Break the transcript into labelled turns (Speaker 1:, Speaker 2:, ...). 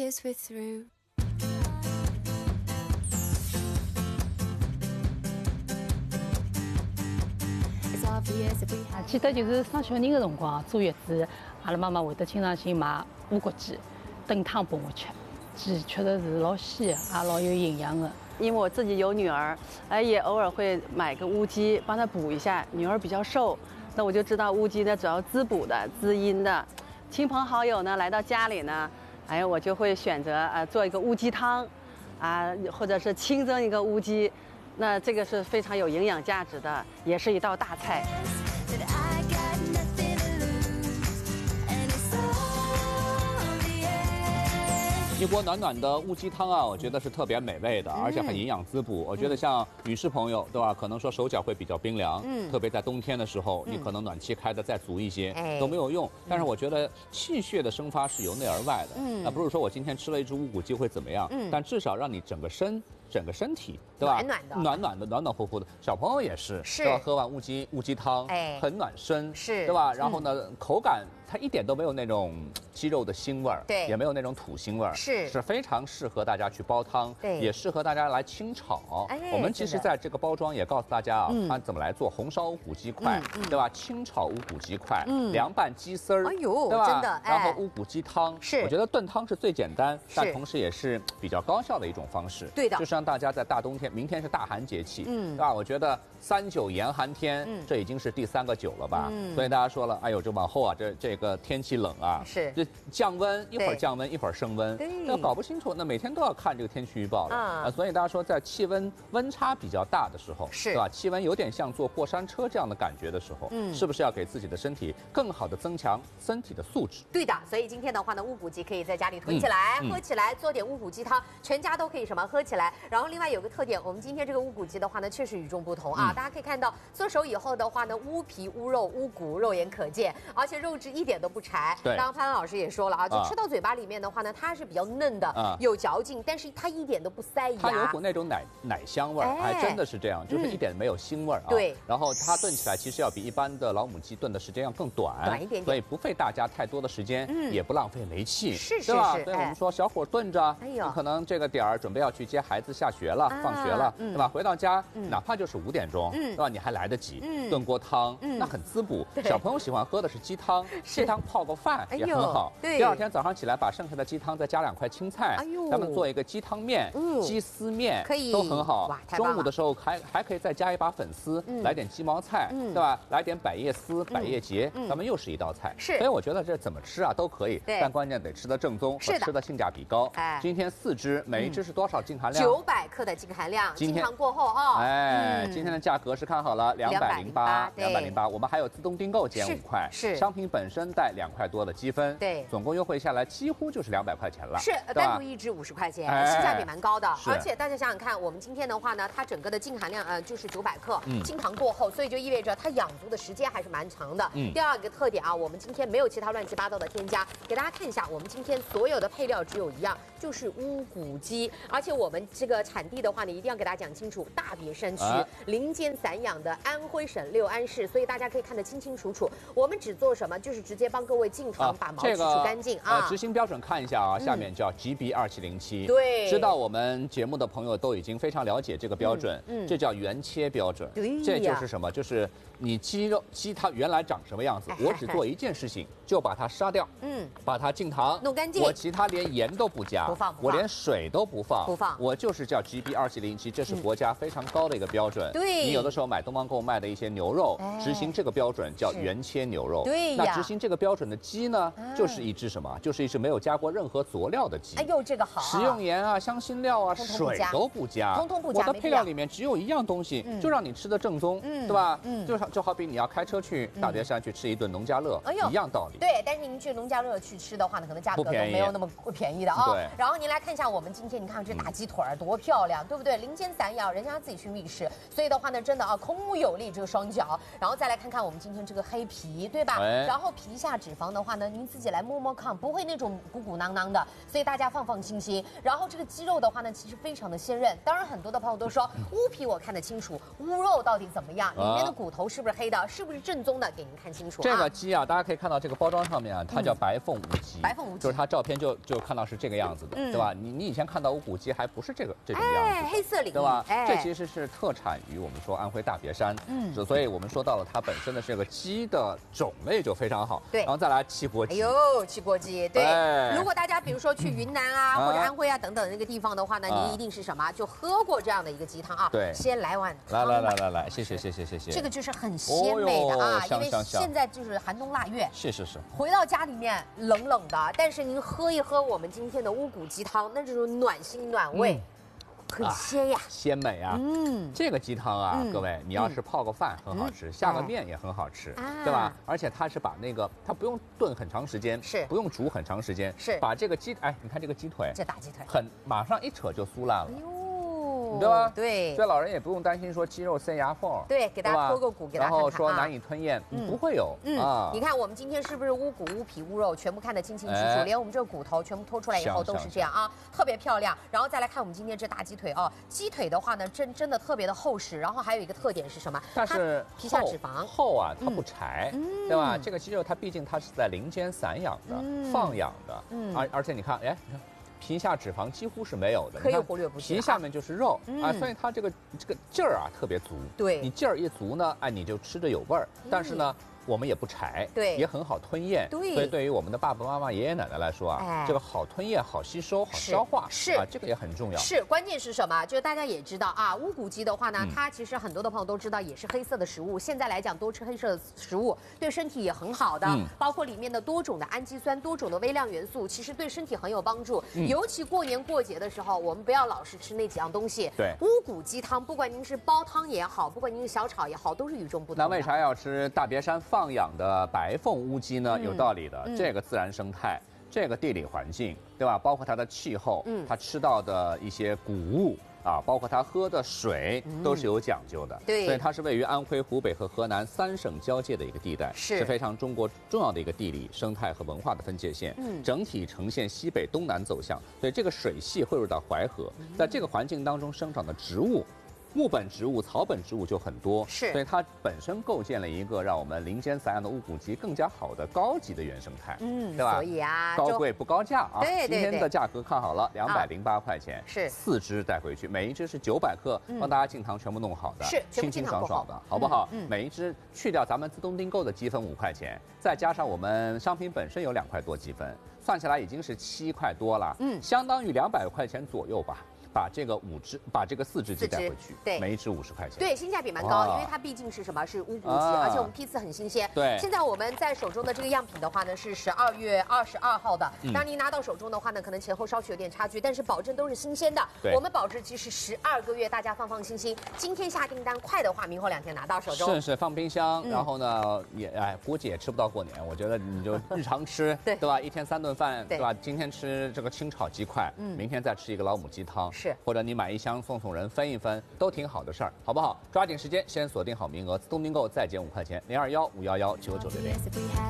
Speaker 1: years we're through.
Speaker 2: 记得就是生小人的辰光，坐月子，阿拉妈妈会得经常性买乌骨鸡、炖汤拨我吃，鸡确实是老鲜，也老有营养的。
Speaker 3: 因为我自己有女儿，也偶尔会买个乌鸡帮她补一下。女儿比较瘦，那我就知道乌鸡呢主要滋补的、滋阴的。亲朋好友呢来到家里呢，我就会选择做一个乌鸡汤，或者是清蒸一个乌鸡。那这个是非常有营养价值的，也是一道大菜。
Speaker 4: 一锅暖暖的乌鸡汤啊，我觉得是特别美味的，而且很营养滋补。我觉得像女士朋友，对吧？可能说手脚会比较冰凉，特别在冬天的时候，你可能暖气开的再足一些都没有用。但是我觉得气血的生发是由内而外的，那不是说我今天吃了一只乌骨鸡会怎么样，但至少让你整个身体，对吧？暖暖的，暖暖乎乎的。小朋友也是，对吧？喝完乌鸡汤，很暖身，
Speaker 5: 是，
Speaker 4: 对吧？然后呢，口感它一点都没有那种鸡肉的腥味儿，
Speaker 5: 对，
Speaker 4: 也没有那种土腥味儿，是非常适合大家去煲汤，
Speaker 5: 对，
Speaker 4: 也适合大家来清炒。我们其实在这个包装也告诉大家啊，它怎么来做红烧乌骨鸡块，对吧？清炒乌骨鸡块，凉拌鸡丝儿，
Speaker 5: 哎呦，
Speaker 4: 对吧？
Speaker 5: 真的，
Speaker 4: 然后乌骨鸡汤，
Speaker 5: 是，
Speaker 4: 我觉得炖汤是最简单，但同时也是比较高效的一种方式。
Speaker 5: 对的，
Speaker 4: 就是让大家在大冬天，明天是大寒节气，对吧？我觉得39严寒天，这已经是第3个9了吧？所以大家说了，哎呦，这往后啊，这个天气冷啊，
Speaker 5: 是
Speaker 4: 这降温，一会儿降温，一会儿升温，那搞不清楚，那每天都要看这个天气预报了所以大家说，在气温温差比较大的时候，
Speaker 5: 是，
Speaker 4: 对吧？气温有点像坐过山车这样的感觉的时候，是不是要给自己的身体更好的增强身体的素质？
Speaker 5: 对的，所以今天的话呢，乌骨鸡可以在家里囤起来，喝起来，做点乌骨鸡汤，全家都可以什么喝起来。然后另外有个特点，我们今天这个乌骨鸡的话呢，确实与众不同啊。大家可以看到，做熟以后的话呢，乌皮、乌肉、乌骨肉眼可见，而且肉质一点都不柴。
Speaker 4: 对，
Speaker 5: 刚刚潘老师也说了啊，就吃到嘴巴里面的话呢，它是比较嫩的，有嚼劲，但是它一点都不塞牙。
Speaker 4: 它有股那种奶香味儿，还真的是这样，就是一点没有腥味儿啊。
Speaker 5: 对。
Speaker 4: 然后它炖起来其实要比一般的老母鸡炖的时间要更短
Speaker 5: 一点点，
Speaker 4: 所以不费大家太多的时间，也不浪费煤气，
Speaker 5: 是，
Speaker 4: 对吧？所以我们说小火炖着，你可能这个点儿准备要去接孩子下学了、放学了，对吧？回到家，哪怕就是5点钟，对吧？你还来得及炖锅汤，那很滋补。小朋友喜欢喝的是鸡汤，鸡汤泡个饭也很好。
Speaker 5: 对，
Speaker 4: 第2天早上起来把剩下的鸡汤再加2块青菜，咱们做一个鸡汤面、鸡丝面，
Speaker 5: 可以
Speaker 4: 都很好。中午的时候还可以再加一把粉丝，来点鸡毛菜，对吧？来点百叶丝、百叶结，咱们又是一道菜。
Speaker 5: 是，
Speaker 4: 所以我觉得这怎么吃啊都可以，但关键得吃得正宗，吃的性价比高。今天4只，每一只是多少净含量
Speaker 5: ？900克的净含量，进糖过后
Speaker 4: 今天的价格是看好了208，我们还有自动订购减5块，
Speaker 5: 是，
Speaker 4: 商品本身带2块多的积分，
Speaker 5: 对，
Speaker 4: 总共优惠下来几乎就是200块钱了，
Speaker 5: 是，单独1只50块钱，性价比蛮高的。而且大家想想看，我们今天的话呢，它整个的净含量就是900克，进糖过后，所以就意味着它养足的时间还是蛮长的。第2个特点啊，我们今天没有其他乱七八糟的添加，给大家看一下，我们今天所有的配料只有一样，就是乌骨鸡，而且我们这个产地的话呢，一定要给大家讲清楚，大别山区林间散养的安徽省六安市，所以大家可以看得清清楚楚。我们只做什么，就是直接帮各位进糖把毛去除干净
Speaker 4: 执行标准看一下啊，下面叫 GB2707，
Speaker 5: 对，
Speaker 4: 知道我们节目的朋友都已经非常了解这个标准，这叫原切标准，这就是什么？就是你鸡它原来长什么样子，我只做一件事情，就把它杀掉，把它进糖，
Speaker 5: 弄干净，
Speaker 4: 我其他连盐都不加，我连水都不放，我就是叫 GB2707，这是国家非常高的一个标准。
Speaker 5: 对，
Speaker 4: 你有的时候买东方购卖的一些牛肉，执行这个标准叫原切牛肉。
Speaker 5: 对呀，
Speaker 4: 那执行这个标准的鸡呢，就是一只什么？就是一只没有加过任何佐料的鸡。
Speaker 5: 哎呦，这个好，
Speaker 4: 食用盐啊、香辛料啊、水都不加，
Speaker 5: 通通不加。
Speaker 4: 我的配料里面只有一样东西，就让你吃的正宗，对吧？就好比你要开车去大别山去吃一顿农家乐，一样道理。
Speaker 5: 对，但是您去农家乐去吃的话呢，可能价格都没有那么便宜的啊。
Speaker 4: 对。
Speaker 5: 然后您来看一下我们今天，你看这大鸡腿儿多漂亮，对不对？林间散养，人家自己去觅食，所以的话呢，真的啊，孔武有力这个双脚。然后再来看看我们今天这个黑皮，对吧？然后皮皮下脂肪的话呢，您自己来摸摸看，不会那种鼓鼓囊囊的，所以大家放放心心。然后这个鸡肉的话呢，其实非常的鲜韧。当然，很多的朋友都说乌皮我看得清楚，乌肉到底怎么样？里面的骨头是不是黑的？是不是正宗的？给您看清楚。
Speaker 4: 这个鸡啊，大家可以看到这个包装上面啊，它叫白凤无鸡。
Speaker 5: 白凤无鸡
Speaker 4: 就是它照片就看到是这个样子的，对吧？你以前看到乌骨鸡还不是这种样子，
Speaker 5: 黑色领域，
Speaker 4: 对吧？这其实是特产于我们说安徽大别山，所以我们说到了它本身的这个鸡的种类就非常好。
Speaker 5: 对，
Speaker 4: 然后再来汽锅鸡。
Speaker 5: 哎呦，汽锅鸡，对。如果大家比如说去云南啊或者安徽啊等等那个地方的话呢，你一定是什么？就喝过这样的一个鸡汤啊。
Speaker 4: 对，
Speaker 5: 先来碗
Speaker 4: 汤。来，谢谢。
Speaker 5: 这个就是很鲜美的啊，因为现在就是寒冬腊月。
Speaker 4: 是。
Speaker 5: 回到家里面冷冷的，但是您喝一喝我们今天的乌骨鸡汤，那这种暖心暖胃。很鲜呀，
Speaker 4: 鲜美啊！这个鸡汤啊，各位，你要是泡个饭很好吃，下个面也很好吃，对吧？而且它是把那个它不用炖很长时间，
Speaker 5: 是
Speaker 4: 不用煮很长时间，
Speaker 5: 是
Speaker 4: 把这个鸡，哎，你看这个鸡腿，
Speaker 5: 这大鸡腿，
Speaker 4: 马上一扯就酥烂了。
Speaker 5: 对吧？
Speaker 4: 对，所以老人也不用担心说鸡肉塞牙缝。
Speaker 5: 对，给大家脱个骨，给大家看看。
Speaker 4: 然后说难以吞咽，不会有。
Speaker 5: 你看我们今天是不是乌骨、乌皮、乌肉全部看得清清楚楚，连我们这个骨头全部脱出来以后都是这样啊，特别漂亮。然后再来看我们今天这大鸡腿哦，鸡腿的话呢，真的特别的厚实。然后还有一个特点是什么？
Speaker 4: 但是
Speaker 5: 皮下脂肪
Speaker 4: 厚啊，它不柴，对吧？这个鸡肉它毕竟它是在林间散养的、放养的，而且你看，哎，你看。皮下脂肪几乎是没有的，
Speaker 5: 可以忽略不计。
Speaker 4: 皮下面就是肉啊，所以它这个劲儿啊特别足。
Speaker 5: 对，
Speaker 4: 你劲儿一足呢，哎，你就吃着有味儿。但是呢，我们也不柴，
Speaker 5: 对，
Speaker 4: 也很好吞咽。
Speaker 5: 对，
Speaker 4: 所以对于我们的爸爸妈妈、爷爷奶奶来说啊，这个好吞咽、好吸收、好消化，
Speaker 5: 是
Speaker 4: 啊，这个也很重要。
Speaker 5: 是，关键是什么？就是大家也知道啊，乌骨鸡的话呢，它其实很多的朋友都知道，也是黑色的食物。现在来讲，多吃黑色的食物对身体也很好的，包括里面的多种的氨基酸、多种的微量元素，其实对身体很有帮助。尤其过年过节的时候，我们不要老是吃那几样东西。
Speaker 4: 对，
Speaker 5: 乌骨鸡汤，不管您是煲汤也好，不管您是小炒也好，都是与众不同的。
Speaker 4: 那为啥要吃大别山放养的白凤乌鸡呢？有道理的，这个自然生态，这个地理环境，对吧？包括它的气候，它吃到的一些谷物啊，包括它喝的水，都是有讲究的。
Speaker 5: 对，
Speaker 4: 所以它是位于安徽、湖北和河南3省交界的一个地带，是非常中国重要的一个地理、生态和文化的分界线。整体呈现西北东南走向，所以这个水系汇入到淮河，在这个环境当中生长的植物。木本植物、草本植物就很多，
Speaker 5: 是，
Speaker 4: 所以它本身构建了一个让我们林间散养的乌骨鸡更加好的高级的原生态，对吧？
Speaker 5: 所以啊，
Speaker 4: 高贵不高价啊。
Speaker 5: 对，
Speaker 4: 今天的价格看好了，208块钱，
Speaker 5: 是
Speaker 4: 4只带回去，每一只是900克，帮大家净糖全部弄好的，
Speaker 5: 是
Speaker 4: 清清爽爽的，好不好？每一只去掉咱们自动订购的积分5块钱，再加上我们商品本身有2块多积分，算起来已经是7块多了，相当于200块钱左右吧。把这个4只鸡带回去，
Speaker 5: 对，
Speaker 4: 每一只50块钱，
Speaker 5: 对，性价比蛮高，因为它毕竟是什么？是乌骨鸡，而且我们批次很新鲜。
Speaker 4: 对，
Speaker 5: 现在我们在手中的这个样品的话呢，是12月22号的。当您拿到手中的话呢，可能前后稍许有点差距，但是保证都是新鲜的。我们保质期是12个月，大家放心心。今天下订单，快的话，明后2天拿到手中。
Speaker 4: 是放冰箱，然后呢，估计也吃不到过年。我觉得你就日常吃，对吧？1天3顿饭，对吧？今天吃这个清炒鸡块，明天再吃一个老母鸡汤。
Speaker 5: 是，
Speaker 4: 或者你买1箱送人分一分，都挺好的事儿，好不好？抓紧时间，先锁定好名额，自动订购再减5块钱，021-511-9966。